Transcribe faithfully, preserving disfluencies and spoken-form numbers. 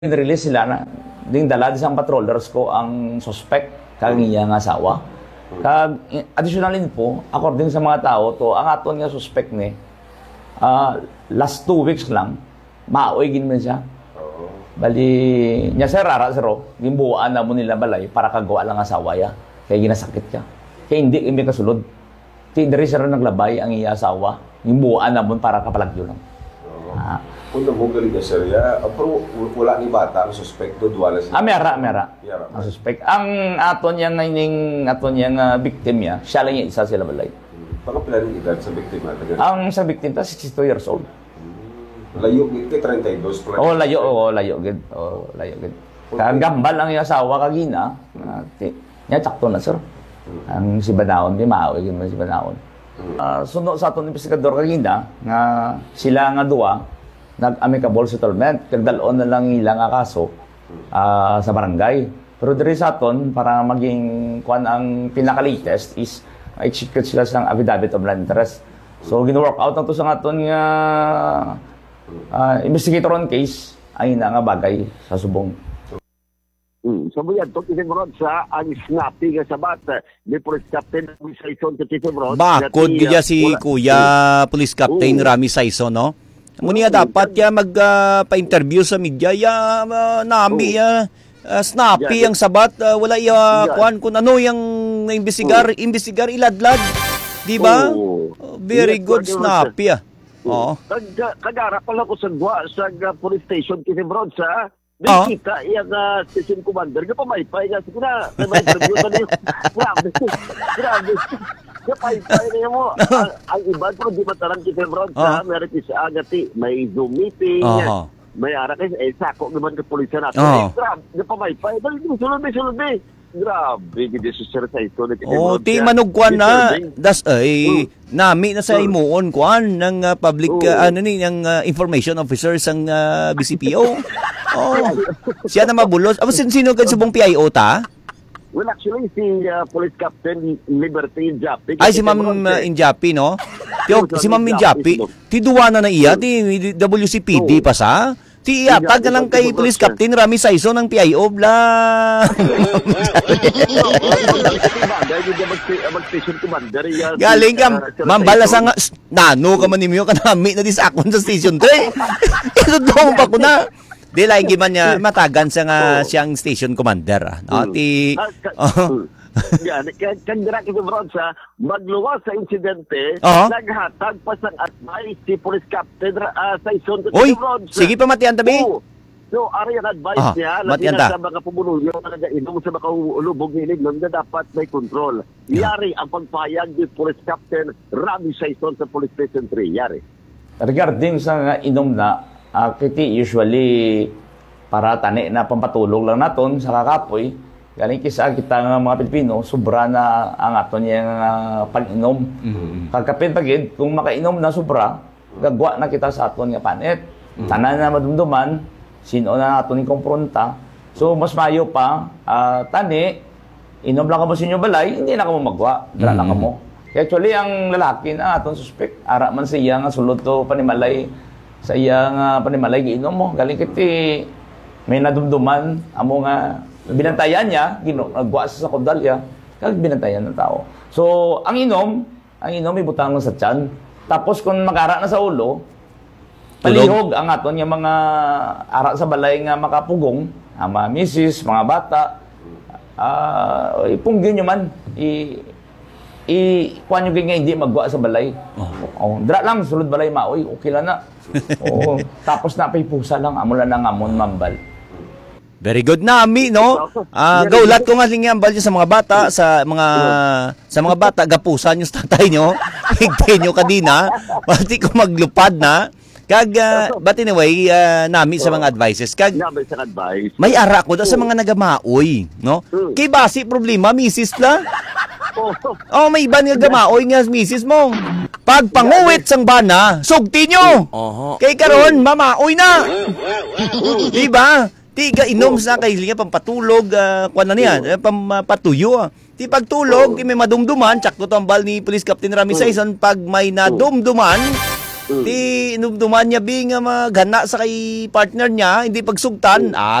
release sila na ding dala di sang patrollers ko ang suspect kag iya nga asawa. Kag additionally po, according sa mga tao to, ang aton nga suspect ni uh, last two weeks lang maoy gin man siya. Bali nya sir ara siro, gimbuan na mo nila balay para kagawa lang asawa ya. Kay ginasakit ka. Kay hindi imi kasulod. Ti diri sir naglabay ang iya asawa, gimbuan na mo para kapalagyo lang. Ah. Kung mo galing na sir, ya, pero wala ni bata ang suspecto, duwala siya. Ah, mera, mera. Ang suspect. Ang aton niya ngayon, aton niya nga victim niya, siya lang yung isa sila balay. Hmm. Baka pala rin edad sa biktima? Ang sa victim ta, sixty-two years old. Hmm. Layo, ito, thirty-two pala. Oo, layo, oo, layo, gid. Oo, layo, gid. Kagambal ang yung asawa kagina, niya tsakto na, sir. Hmm. Ang si Banaon, di maawi, gid man si Banaon. Hmm. Uh, suno sa aton investigador kagina, nga sila nga duwa, nag-amicable settlement, kagdalon na lang ilang kaso uh, sa barangay. Pero diri sa aton, para maging kuan ang pinaka-latest is execute sila sa affidavit of land interest. So, gino-work out na to sa aton nga uh, investigator on case, ay na nga bagay sa subong. Hmm. So, mo yan, ito kisimrod sa ang snappy nga sabat ni Police Captain Rami Saison sa kisimrod. Bakod kaya si Kuya Police Captain Rami Saison, no? Muna dapat ya magpa-interview uh, sa media ya uh, nami ya uh, snappy ang sabat uh, wala ya kuan kun ano yang imbestigar imbestigar iladlad di ba? Very good snappy ah. Oo. Kagara pala ko sa gwa sa police station Kisimrod sa kita yang uh, station commander ga pamaypay nga siguro na may interview pa niyo. Grabe. Grabe. Kapay-pay na mo. ang, ang iba ko, di ba tarang Kisimrod sa meron isa agati, may Zoom meeting, uh-huh. may arakis, eh, sako naman ka pulisya natin. Uh-huh. Eh, grabe, napamay-pay. Dali, sulod, sulod, grabe, hindi siya sa ito. Oh, ti manugkuan na, das, ay, uh, nami na sa imuon, kuan, ng uh, public, uh, ano ni, ng uh, information officers ang uh, B C P O. Oh, siya na mabulos. Aba, sino ka subong P I O ta? Well, actually, si uh, Police Captain Liberty Injapi. Ay, si Ma'am uh, Injapi, no? Tiyo, si Ma'am Injapi, ti duwa na na iya, ti W C P D pa sa? Ti iyatag na lang kay Police Captain Rami Saison ng P I O, bla. Galing ka, Ma'am Balas ang nano ka man nimyo ka nami na disakon sa Station three. Ito doon pa ko na. Di lang giman niya matagan sa nga oh. siyang station commander ah. No, ti oh. Yan, kan dira Kisimrod sa magluwas sa insidente, uh-huh. naghatag pa sang advice si Police Captain uh, Saison Kisimrod. Sige pa matian tabi. Oh. So, ari ang advice uh-huh. niya, labi na sa mga pumulunyo na nag-inom sa mga ulubog hilig nun na dapat may control. Yari ang pagpayag ni Police Captain Rami Saison sa Police Station three. Yari. Regarding sa inom na, Uh, kiti usually para tani na pampatulog lang naton sa kakapoy galing kisa kita nga mga Pilipino sobra na ang aton yang uh, pag-inom mm-hmm. kagkapin pagid kung makainom na sobra gagwa na kita sa aton nga panit mm-hmm. tanan na madumduman sino na aton ni kompronta so mas mayo pa uh, tani inom lang kamo sa inyo balay hindi na kamo magwa dra mm-hmm. lang kamo actually ang lalaki na aton suspect ara man siya nga sulod to panimalay sa iyang uh, panimalay giinom mo galing kiti may nadumduman amo nga binantayan niya ginagwa sa kodalya kag binantayan ng tao so ang inom ang inom ibutang sa tiyan tapos kung magara na sa ulo palihog ang aton nga mga ara sa balay nga makapugong ama misis mga bata uh, ipunggin nyo man i i kuan yung nga hindi magwa sa balay oh. Oh, dra lang sulod balay maoy okay lang na oo. Tapos napay pusa lang, amo lang ng amon mambal. Very good nami, no? Ah, uh, gaulat ko nga singyambal sa mga bata, sa mga sa mga bata gapusan yung tatay nyo. Higtay nyo kadina, pati ko maglupad na. Kag uh, but anyway, uh, nami sa mga advices. Kag may ara ko daw sa mga nagamaoy, no? Kay basi problema misis la. Oh, may iba nga gamaoy nga misis mo. Pag panguwit sang bana, sugti nyo. Uh-huh. Kay karon mamaoy na. Diba? Tiga inom sa kay liya pampatulog, uh, kuan na niya, pampatuyo. Ti pagtulog, may madumduman, tsakto tambal ni Police Captain Rami Saison pag may nadumduman, Mm. Ti inumduman niya bi nga maghana sa kay partner niya, hindi pagsugtan. Ah,